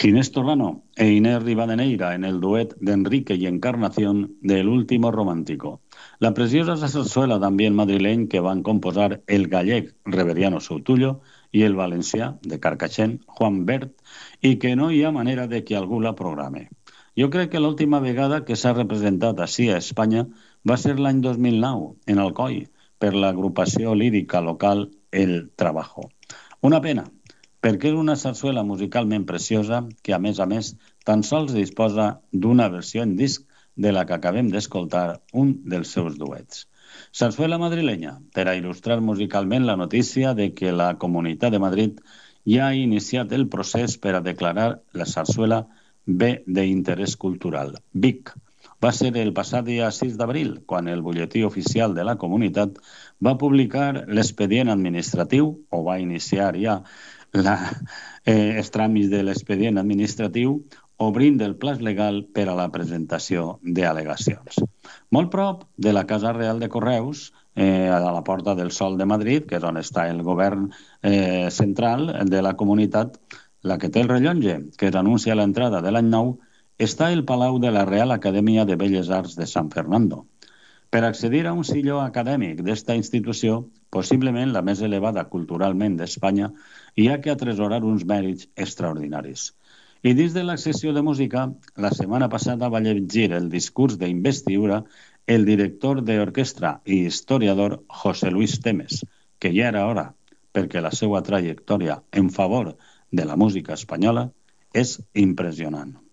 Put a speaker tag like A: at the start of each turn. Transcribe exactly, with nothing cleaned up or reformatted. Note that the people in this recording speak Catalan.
A: Ginés Torrano e Inés Rivadeneira en el duet de Enrique y Encarnación de El último romántico. La preciosa zarzuela también madrileña que van composar el gallec Reveriano Soutullo y el valencià de Carcaixent, Juan Bert, i que no hi ha manera de que algú la programe. Jo crec que l'última vegada que s'ha representat així a Espanya va ser l'any dos mil nou, en Alcoi, per l'agrupació lírica local El Trabajo. Una pena, perquè és una sarsuela musicalment preciosa que, a més a més, tan sols disposa d'una versió en disc de la que acabem d'escoltar un dels seus duets. Sarsuela madrilenya, per a il·lustrar musicalment la notícia de que la Comunitat de Madrid ja ha iniciat el procés per a declarar la sarsuela bé d'interès cultural. Vic. Va ser el passat dia sis d'abril, quan el butlletí oficial de la comunitat va publicar l'expedient administratiu, o va iniciar ja la, eh, els tràmits de l'expedient administratiu, obrint el plaç legal per a la presentació d'al·legacions. Molt prop de la Casa Real de Correus, eh, a la Porta del Sol de Madrid, que és on està el govern eh, central de la comunitat, la que té el rellotge, que anuncia l'entrada de l'any nou, està el Palau de la Real Acadèmia de Belles Arts de San Fernando. Per accedir a un silló acadèmic d'esta institució, possiblement la més elevada culturalment d'Espanya, hi ha que atresorar uns mèrits extraordinaris. I dins de la sessió de música, la setmana passada va llegir el discurs d'investidura el director d'orquestra i historiador José Luis Temes, que ja era hora, perquè la seva trajectòria en favor de la música espanyola és impressionant.